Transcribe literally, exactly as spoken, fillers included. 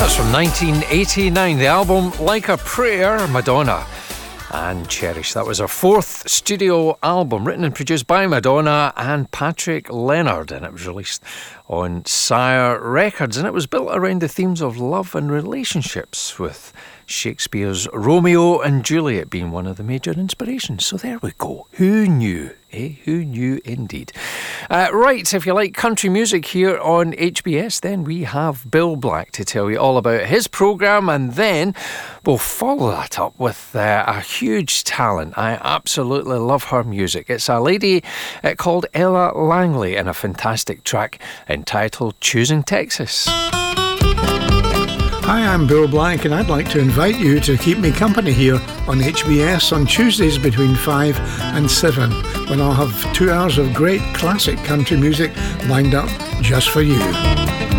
That's from nineteen eighty-nine, the album Like a Prayer, Madonna and Cherish. That was her fourth studio album, written and produced by Madonna and Patrick Leonard, and it was released on Sire Records, and it was built around the themes of love and relationships, with Shakespeare's Romeo and Juliet being one of the major inspirations. So there we go. Who knew? Eh? Who knew indeed? Uh, right, if you like country music here on H B S, then we have Bill Black to tell you all about his programme, and then we'll follow that up with uh, a huge talent. I absolutely love her music. It's a lady uh, called Ella Langley, and a fantastic track entitled Choosing Texas. Hi, I'm Bill Black, and I'd like to invite you to keep me company here on H B S on Tuesdays between five and seven, when I'll have two hours of great classic country music lined up just for you.